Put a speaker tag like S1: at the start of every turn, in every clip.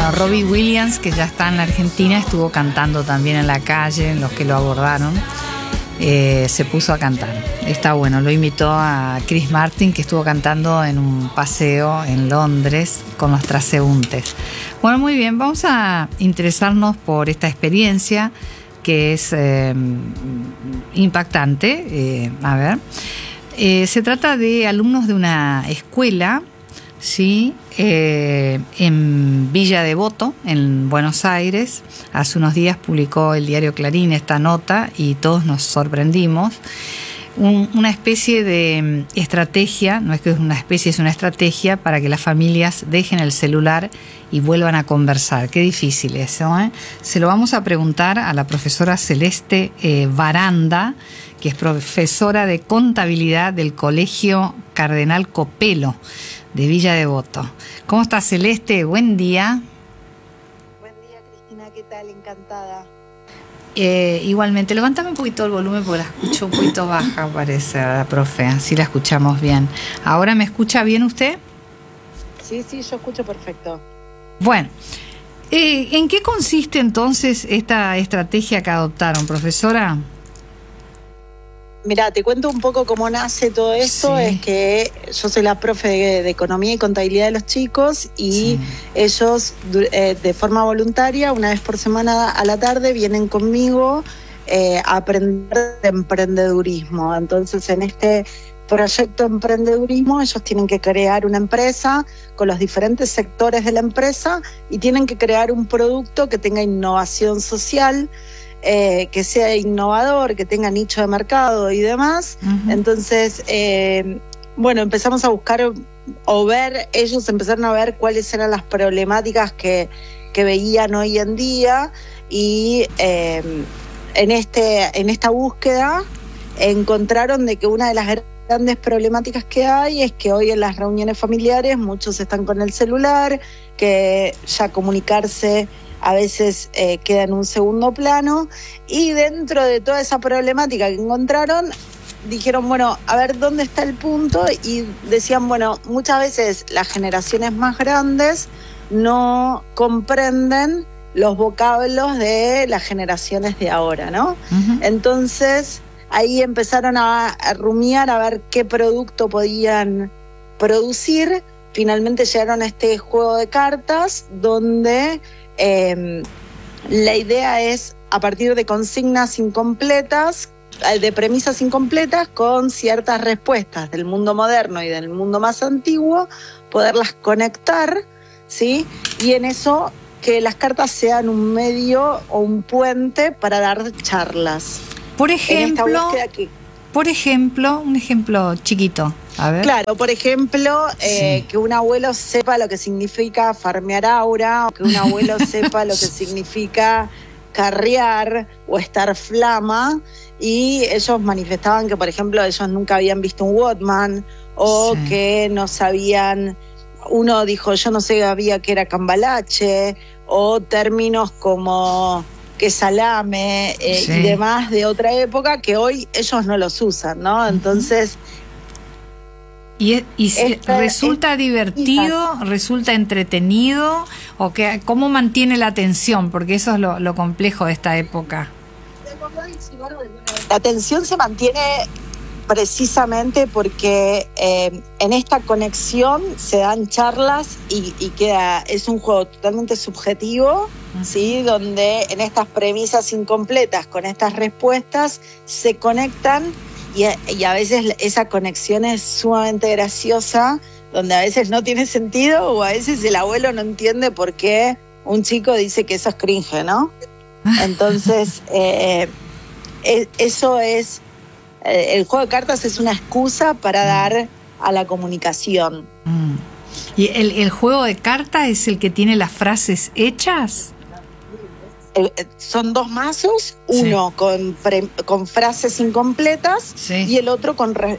S1: Bueno, Robbie Williams, que ya está en la Argentina, estuvo cantando también en la calle, en los que lo abordaron. Se puso a cantar. Está bueno, lo invitó a Chris Martin, que estuvo cantando en un paseo en Londres con los transeúntes. Bueno, muy bien, vamos a interesarnos por esta experiencia que es impactante. Se trata de alumnos de una escuela, ¿sí? En Villa Devoto, en Buenos Aires. Hace unos días publicó el diario Clarín esta nota y todos nos sorprendimos. Una especie de estrategia, no es que es una especie, es una estrategia para que las familias dejen el celular y vuelvan a conversar. Qué difícil eso, ¿eh? Se lo vamos a preguntar a la profesora Celeste Baranda, que es profesora de contabilidad del Colegio Cardenal Copelo de Villa Devoto. ¿Cómo estás, Celeste? Buen día.
S2: Buen día, Cristina. ¿Qué tal? Encantada.
S1: Igualmente, levántame un poquito el volumen porque la escucho un poquito baja, parece, la profe, así la escuchamos bien. ¿Ahora me escucha bien usted?
S2: Sí, yo escucho perfecto.
S1: Bueno, ¿en qué consiste entonces esta estrategia que adoptaron, profesora?
S2: Mira, te cuento un poco cómo nace todo esto. Sí. Es que yo soy la profe de Economía y Contabilidad de los chicos y sí. Ellos de forma voluntaria, una vez por semana a la tarde, vienen conmigo a aprender de emprendedurismo. Entonces, en este proyecto de emprendedurismo, ellos tienen que crear una empresa con los diferentes sectores de la empresa y tienen que crear un producto que tenga innovación social, que sea innovador, que tenga nicho de mercado y demás. Uh-huh. Entonces, empezamos a buscar ellos empezaron a ver cuáles eran las problemáticas que veían hoy en día y en esta búsqueda encontraron de que una de las grandes problemáticas que hay es que hoy en las reuniones familiares muchos están con el celular, que ya comunicarse a veces queda en un segundo plano, y dentro de toda esa problemática que encontraron, dijeron, bueno, a ver dónde está el punto, y decían, bueno, muchas veces las generaciones más grandes no comprenden los vocablos de las generaciones de ahora, ¿no? Uh-huh. Entonces, ahí empezaron a rumiar a ver qué producto podían producir. Finalmente llegaron a este juego de cartas donde la idea es, a partir de consignas incompletas, de premisas incompletas, con ciertas respuestas del mundo moderno y del mundo más antiguo, poderlas conectar, ¿sí? Y en eso que las cartas sean un medio o un puente para dar charlas.
S1: Por ejemplo, un ejemplo chiquito. A ver.
S2: Claro, por ejemplo, sí. Que un abuelo sepa lo que significa farmear aura, o que un abuelo sepa lo que significa carrear o estar flama, y ellos manifestaban que, por ejemplo, ellos nunca habían visto un Walkman, o sí. Que no sabían, uno dijo, yo no sabía que era cambalache, o términos como que salame sí. Y demás de otra época que hoy ellos no los usan, ¿no? Entonces...
S1: ¿Y resulta divertido, resulta entretenido, o cómo mantiene la atención? Porque eso es lo complejo de esta época.
S2: La atención se mantiene precisamente porque en esta conexión se dan charlas y es un juego totalmente subjetivo, uh-huh. ¿Sí? Donde en estas premisas incompletas, con estas respuestas, se conectan. Y a veces esa conexión es sumamente graciosa, donde a veces no tiene sentido, o a veces el abuelo no entiende por qué un chico dice que eso es cringe, ¿no? Entonces, eso es... el juego de cartas es una excusa para dar a la comunicación.
S1: ¿Y el juego de cartas es el que tiene las frases hechas?
S2: Son dos mazos, uno sí. con frases incompletas, sí. y el otro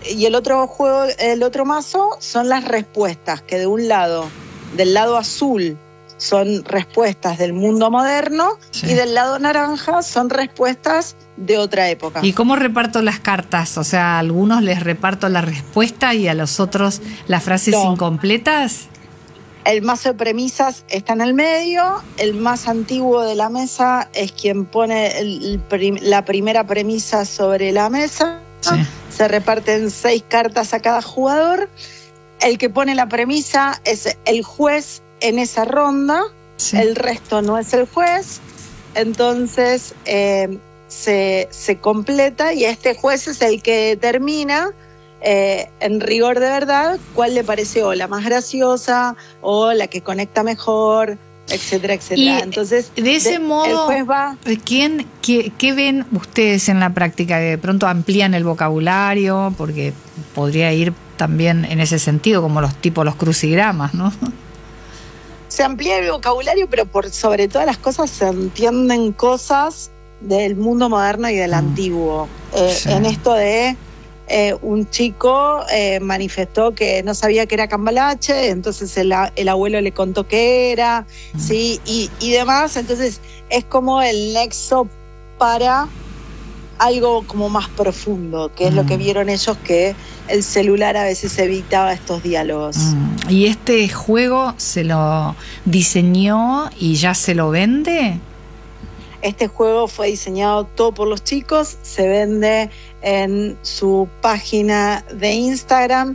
S2: mazo son las respuestas, que de un lado, del lado azul, son respuestas del mundo moderno, sí. Y del lado naranja son respuestas de otra época.
S1: ¿Y cómo reparto las cartas? O sea, ¿a algunos les reparto la respuesta y a los otros las frases incompletas?
S2: El mazo de premisas está en el medio, el más antiguo de la mesa es quien pone la primera premisa sobre la mesa, sí. Se reparten 6 cartas a cada jugador, el que pone la premisa es el juez en esa ronda, sí. El resto no es el juez, entonces se completa y este juez es el que determina en rigor de verdad cuál le pareció la más graciosa o la que conecta mejor, etcétera, etcétera.
S1: Y entonces, de ese modo, el juez va. ¿Qué ven ustedes en la práctica? De pronto amplían el vocabulario, porque podría ir también en ese sentido, como los crucigramas, ¿no?
S2: Se amplía el vocabulario, pero por sobre todas las cosas se entienden cosas del mundo moderno y del antiguo. Sí. En esto de un chico manifestó que no sabía que era cambalache, entonces el abuelo le contó qué era, ¿sí? Y demás, entonces es como el nexo para algo como más profundo, que es lo que vieron ellos, que el celular a veces evitaba estos diálogos.
S1: ¿Y este juego se lo diseñó y ya se lo vende?
S2: Este juego fue diseñado todo por los chicos, se vende en su página de Instagram,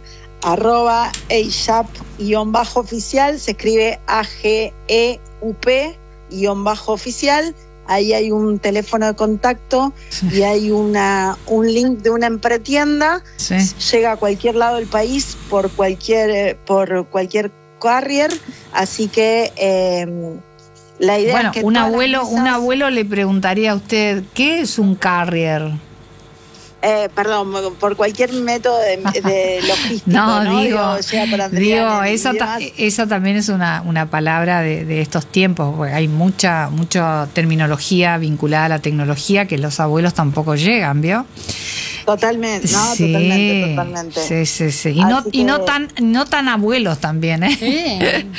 S2: @ageup_oficial, se escribe AGEUP_oficial. Ahí hay un teléfono de contacto, sí. Y hay un link de una empretienda, sí. Llega a cualquier lado del país por cualquier carrier, así que la idea
S1: bueno,
S2: es que
S1: un abuelo le preguntaría a usted, ¿qué es un carrier?
S2: Perdón, por cualquier método de logístico, ¿no?
S1: Digo, esa también es una palabra de estos tiempos, porque hay mucha terminología vinculada a la tecnología que los abuelos tampoco llegan, ¿vio?
S2: Totalmente, ¿no? Sí, totalmente.
S1: Sí. Y no tan abuelos también, ¿eh?
S2: Sí.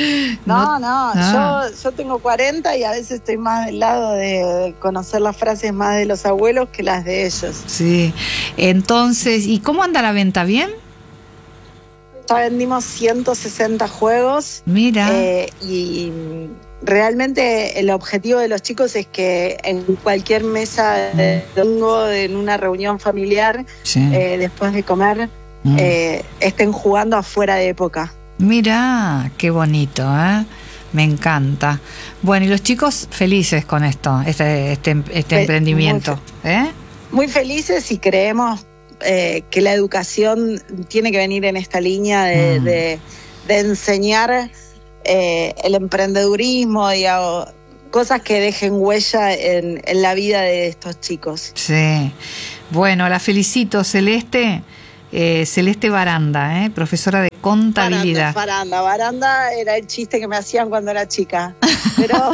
S2: No. Yo tengo 40 y a veces estoy más del lado de conocer las frases más de los abuelos que las de ellos.
S1: Sí. Entonces, ¿y cómo anda la venta? ¿Bien?
S2: Ya vendimos 160 juegos.
S1: Mira.
S2: Y realmente el objetivo de los chicos es que en cualquier mesa de domingo, en una reunión familiar, sí. Después de comer, estén jugando afuera de época.
S1: Mira, qué bonito, ¿eh? Me encanta. Bueno, y los chicos felices con esto, este emprendimiento,
S2: Muy felices, y creemos que la educación tiene que venir en esta línea de enseñar el emprendedurismo y cosas que dejen huella en la vida de estos chicos.
S1: Sí. Bueno, la felicito, Celeste. Celeste Baranda, profesora de contabilidad.
S2: Baranda era el chiste que me hacían cuando era chica. Pero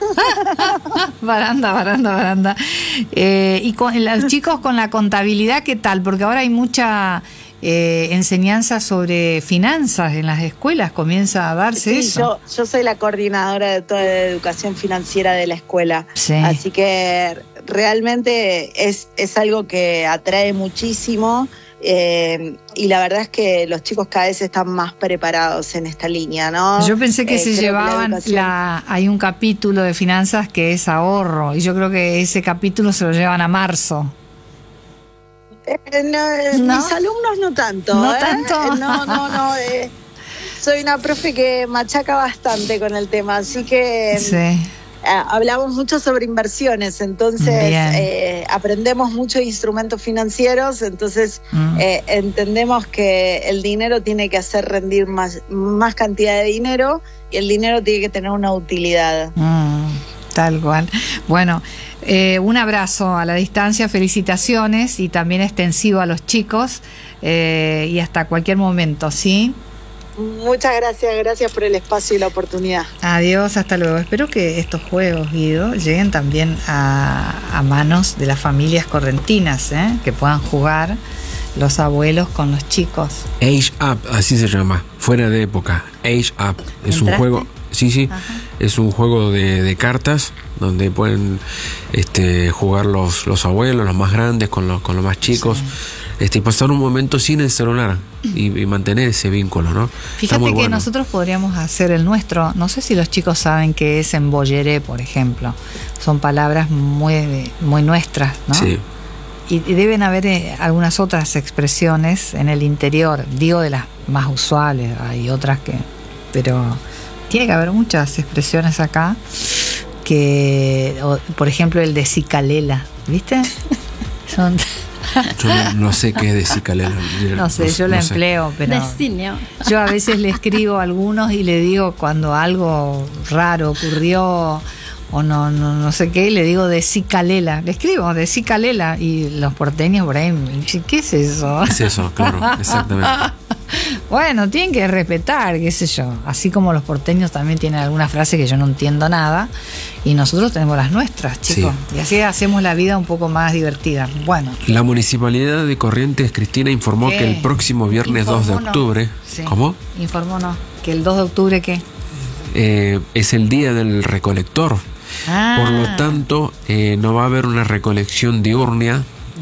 S1: Baranda. Y con los chicos con la contabilidad, ¿qué tal? Porque ahora hay mucha enseñanza sobre finanzas en las escuelas, comienza a darse eso.
S2: Yo soy la coordinadora de toda la educación financiera de la escuela, sí. Así que realmente es algo que atrae muchísimo. Y la verdad es que los chicos cada vez están más preparados en esta línea, ¿no?
S1: Yo pensé que se llevaban hay un capítulo de finanzas que es ahorro, y yo creo que ese capítulo se lo llevan a marzo.
S2: ¿No? Mis alumnos no tanto.
S1: ¿No tanto?
S2: No. Soy una profe que machaca bastante con el tema, así que
S1: sí.
S2: Hablamos mucho sobre inversiones, entonces aprendemos mucho de instrumentos financieros, entonces entendemos que el dinero tiene que hacer rendir más cantidad de dinero, y el dinero tiene que tener una utilidad.
S1: Tal cual. Bueno, un abrazo a la distancia, felicitaciones, y también extensivo a los chicos, y hasta cualquier momento, ¿sí?
S2: Muchas gracias por el espacio y la oportunidad.
S1: Adiós, hasta luego. Espero que estos juegos, Guido, lleguen también a manos de las familias correntinas, que puedan jugar los abuelos con los chicos.
S3: Age Up, así se llama, fuera de época. Age Up es un juego, sí. Ajá. Es un juego de cartas donde pueden jugar los abuelos, los más grandes con los más chicos. Sí. Y pasar un momento sin el celular y mantener ese vínculo, ¿no?
S1: Fíjate que nosotros podríamos hacer el nuestro. No sé si los chicos saben qué es embolleré, por ejemplo. Son palabras muy nuestras, ¿no?
S3: Sí.
S1: Y deben haber algunas otras expresiones en el interior, digo de las más usuales, hay otras que... Pero tiene que haber muchas expresiones acá que, por ejemplo, el de cicalela, ¿viste? Son...
S3: Yo no sé qué es de cicalela.
S1: No sé, yo lo empleo, pero yo a veces le escribo a algunos y le digo cuando algo raro ocurrió o no sé qué, le digo de cicalela, le escribo de cicalela y los porteños por ahí me dicen, ¿qué es eso?
S3: Es eso, claro, exactamente.
S1: Bueno, tienen que respetar, qué sé yo, así como los porteños también tienen algunas frases que yo no entiendo nada y nosotros tenemos las nuestras, chicos, sí. Y así hacemos la vida un poco más divertida. Bueno,
S3: la Municipalidad de Corrientes, Cristina, informó que el próximo viernes 2 de octubre...
S1: Sí.
S3: ¿Cómo?
S1: Informó, no, que el 2 de octubre, ¿qué?
S3: Es el día del recolector. Por lo tanto, no va a haber una recolección diurna,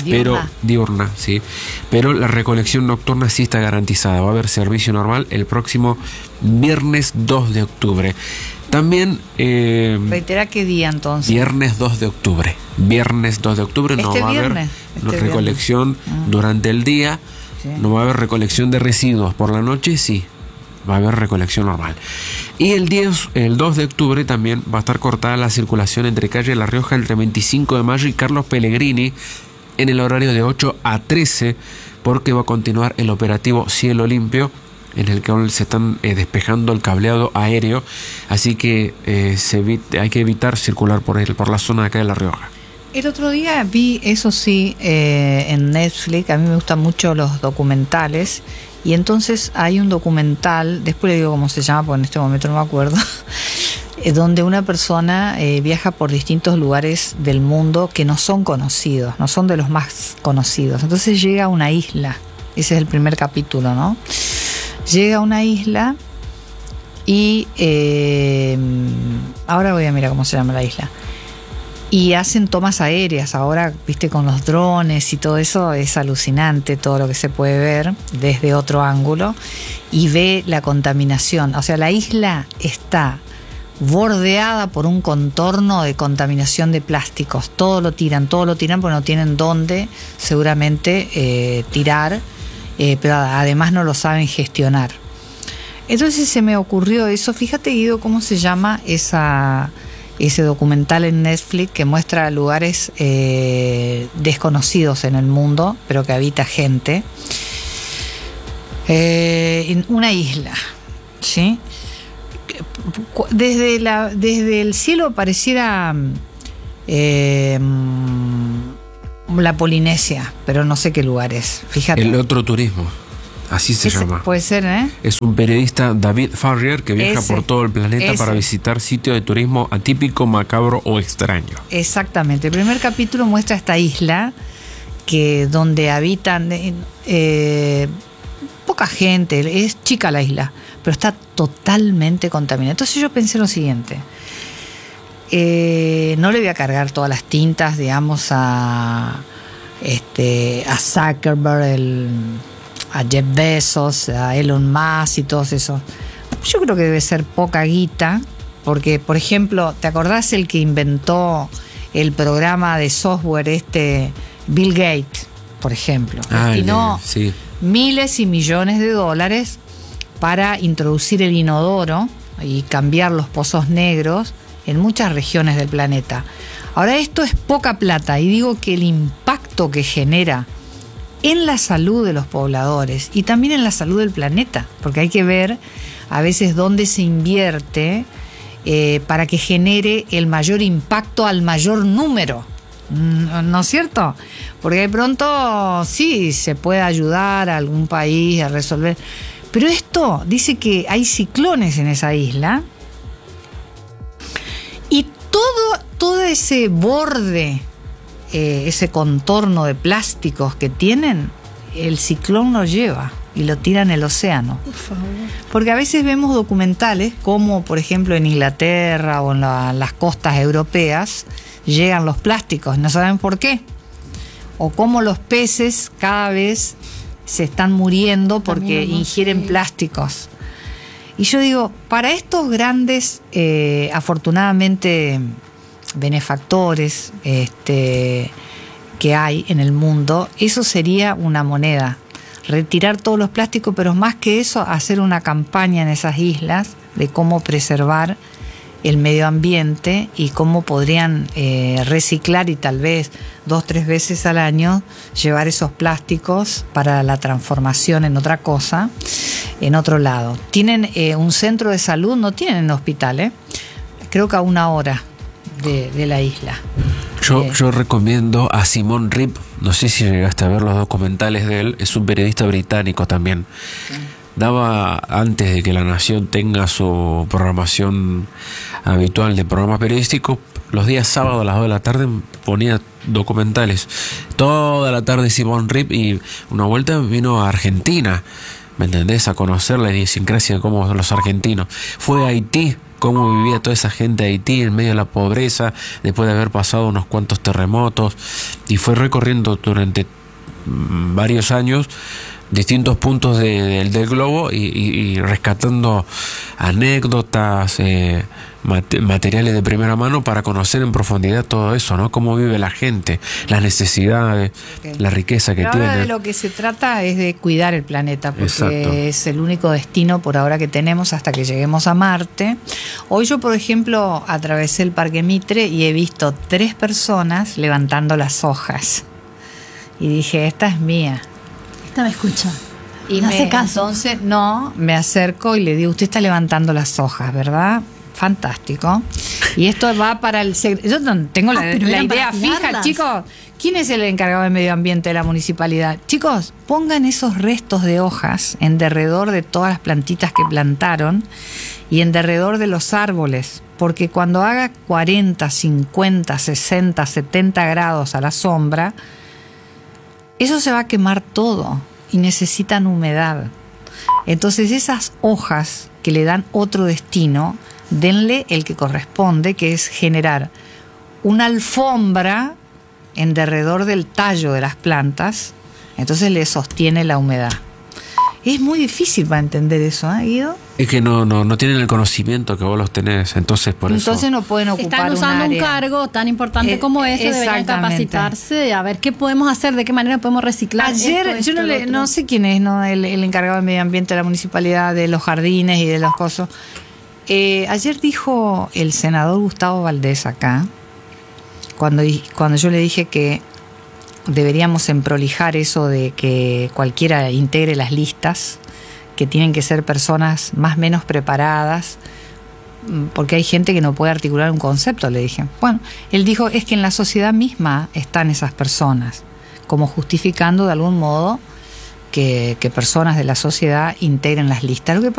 S3: sí. Pero la recolección nocturna sí está garantizada. Va a haber servicio normal el próximo viernes 2 de octubre. También...
S1: reitera qué día entonces.
S3: Viernes 2 de octubre. Viernes 2 de octubre no va a haber recolección durante el día. Sí. No va a haber recolección de residuos. Por la noche sí. Va a haber recolección normal. Y el 2 de octubre también va a estar cortada la circulación entre calle La Rioja entre 25 de mayo y Carlos Pellegrini en el horario de 8 a 13 porque va a continuar el operativo Cielo Limpio en el que se están despejando el cableado aéreo, así que hay que evitar circular por la zona de acá de La Rioja.
S1: El otro día vi, eso sí, en Netflix, a mí me gustan mucho los documentales, y entonces hay un documental, después le digo cómo se llama, porque en este momento no me acuerdo, donde una persona viaja por distintos lugares del mundo que no son conocidos, no son de los más conocidos. Entonces llega a una isla, ese es el primer capítulo, ¿no? Llega a una isla y ahora voy a mirar cómo se llama la isla. Y hacen tomas aéreas. Ahora, viste, con los drones y todo eso, es alucinante todo lo que se puede ver desde otro ángulo. Y ve la contaminación. O sea, la isla está bordeada por un contorno de contaminación de plásticos. Todo lo tiran porque no tienen dónde seguramente tirar. Pero además no lo saben gestionar. Entonces se me ocurrió eso. Fíjate, Guido, cómo se llama ese documental en Netflix que muestra lugares desconocidos en el mundo, pero que habita gente. En una isla, ¿sí? Desde el cielo pareciera la Polinesia, pero no sé qué lugar es. Fíjate.
S3: El otro turismo. Así se llama.
S1: Puede ser, ¿eh?
S3: Es un periodista, David Farrier, que viaja por todo el planeta para visitar sitios de turismo atípico, macabro o extraño.
S1: Exactamente. El primer capítulo muestra esta isla donde habitan poca gente, es chica la isla, pero está totalmente contaminada. Entonces yo pensé lo siguiente. No le voy a cargar todas las tintas, digamos, a Zuckerberg, a Jeff Bezos, a Elon Musk y todos esos. Yo creo que debe ser poca guita, porque, por ejemplo, ¿te acordás el que inventó el programa de software Bill Gates, por ejemplo? Destinó miles y millones de dólares para introducir el inodoro y cambiar los pozos negros en muchas regiones del planeta. Ahora, esto es poca plata, y digo que el impacto que genera en la salud de los pobladores y también en la salud del planeta, porque hay que ver a veces dónde se invierte para que genere el mayor impacto al mayor número, ¿no es cierto? Porque de pronto sí se puede ayudar a algún país a resolver, pero esto dice que hay ciclones en esa isla y todo ese borde, ese contorno de plásticos que tienen, el ciclón lo lleva y lo tira en el océano. Por favor. Porque a veces vemos documentales como, por ejemplo, en Inglaterra o en las costas europeas llegan los plásticos, no saben por qué. o cómo los peces cada vez se están muriendo porque ingieren plásticos. Y yo digo, para estos grandes, afortunadamente, benefactores que hay en el mundo, eso sería una moneda. Retirar todos los plásticos, pero más que eso, hacer una campaña en esas islas de cómo preservar el medio ambiente y cómo podrían reciclar y tal vez 2-3 veces al año llevar esos plásticos para la transformación en otra cosa, en otro lado. Tienen un centro de salud, no tienen un hospital, creo que a 1 hora de la isla.
S3: Yo recomiendo a Simon Rip, no sé si llegaste a ver los documentales de él, es un periodista británico también. Daba, antes de que La Nación tenga su programación habitual de programas periodísticos, los días sábados a las 2 de la tarde ponía documentales. Toda la tarde Simon Rip, y una vuelta vino a Argentina, ¿me entendés? A conocer la idiosincrasia de cómo son los argentinos. Fue a Haití, cómo vivía toda esa gente de Haití en medio de la pobreza, después de haber pasado unos cuantos terremotos, y fue recorriendo durante varios años distintos puntos del globo y rescatando anécdotas, materiales de primera mano para conocer en profundidad todo eso, ¿no? Cómo vive la gente, las necesidades, la riqueza que tiene.
S1: Ahora de lo que se trata es de cuidar el planeta, porque es el único destino por ahora que tenemos hasta que lleguemos a Marte. Hoy yo, por ejemplo, atravesé el Parque Mitre y he visto 3 personas levantando las hojas. Y dije, esta es mía.
S4: Esta me escucha.
S1: Y me hace caso. Entonces, me acerco y le digo, usted está levantando las hojas, ¿verdad? Fantástico. Y esto va para el... Yo tengo la idea fija, chicos. ¿Quién es el encargado de medio ambiente de la municipalidad? Chicos, pongan esos restos de hojas en derredor de todas las plantitas que plantaron y en derredor de los árboles, porque cuando haga 40, 50, 60, 70 grados a la sombra, eso se va a quemar todo y necesitan humedad. Entonces esas hojas que le dan otro destino, denle el que corresponde, que es generar una alfombra en derredor del tallo de las plantas, entonces le sostiene la humedad. Es muy difícil para entender eso, Guido.
S3: Es que no tienen el conocimiento que vos los tenés, entonces por eso.
S1: Entonces no pueden ocupar un área.
S4: Están usando un cargo tan importante como ese, deberían capacitarse, a ver qué podemos hacer, de qué manera podemos reciclar.
S1: Ayer, yo no sé quién es, el encargado de medio ambiente de la municipalidad, de los jardines y de los cosos. Ayer dijo el senador Gustavo Valdés acá, cuando yo le dije que deberíamos emprolijar eso de que cualquiera integre las listas, que tienen que ser personas más o menos preparadas, porque hay gente que no puede articular un concepto, le dije. Bueno, él dijo, es que en la sociedad misma están esas personas, como justificando de algún modo que personas de la sociedad integren las listas. Lo que